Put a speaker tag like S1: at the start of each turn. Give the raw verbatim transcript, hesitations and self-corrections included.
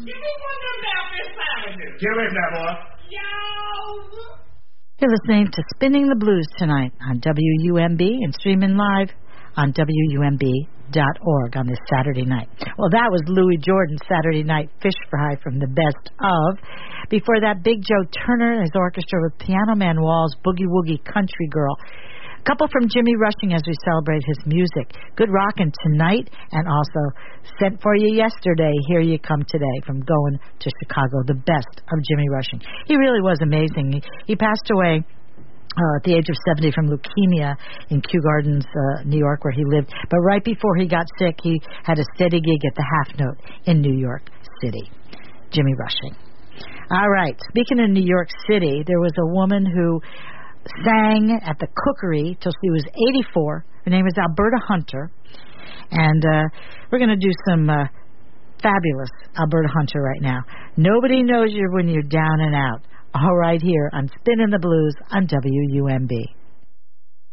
S1: Give me one of them down this sandwiches.
S2: Get away from that, boy.
S1: Yo.
S3: You're listening to Spinning the Blues tonight on W U M B and streaming live on W U M B dot org on this Saturday night. Well, that was Louis Jordan's Saturday Night Fish Fry from the best of. Before that, Big Joe Turner and his orchestra with Piano Man Wall's Boogie Woogie Country Girl. A couple from Jimmy Rushing as we celebrate his music. Good rockin' tonight, and also Sent For You Yesterday, Here You Come Today from Going to Chicago, the best of Jimmy Rushing. He really was amazing. He, he passed away Uh, at the age of seventy from leukemia in Kew Gardens, uh, New York, where he lived. But right before he got sick, he had a steady gig at the Half Note in New York City. Jimmy Rushing. All right. Speaking of New York City, there was a woman who sang at the Cookery till she was eighty-four. Her name is Alberta Hunter. And uh, we're going to do some uh, fabulous Alberta Hunter right now. Nobody knows you when you're down and out. All right here on Spinning the Blues on W U M B.